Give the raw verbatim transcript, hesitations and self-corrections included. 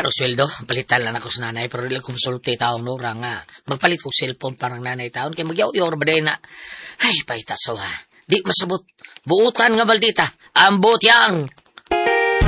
no sweldo, palitan lang ako sa nanay, pero dili ko masulti taon no, ra nga, magpalit ko cellphone parang nanay taon, kaya magyaw-yaw ba na, ay, paitasaw ha, di masabot, buutan nga baldita, ambot yang!